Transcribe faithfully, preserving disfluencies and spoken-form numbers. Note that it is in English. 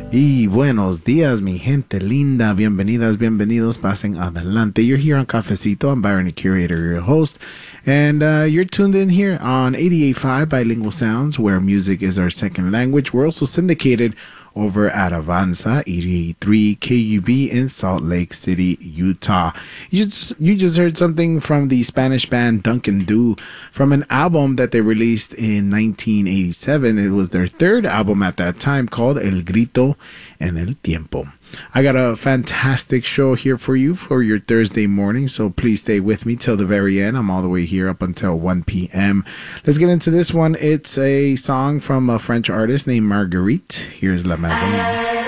Y buenos días, mi gente linda. Bienvenidas, bienvenidos. Pasen adelante. You're here on Cafecito. I'm Byron, the curator, your host. And uh, you're tuned in here on eighty-eight point five Bilingual Sounds, where music is our second language. We're also syndicated over at Avanza eighty-eight point three K U B in Salt Lake City, Utah. You just, you just heard something from the Spanish band Duncan Du from an album that they released in nineteen eighty-seven. It was their third album at that time, called El Grito en el Tiempo. I got a fantastic show here for you for your Thursday morning, so please stay with me till the very end. I'm all the way here up until one p.m. Let's get into this one. It's a song from a French artist named Marguerite. Here's La Maison.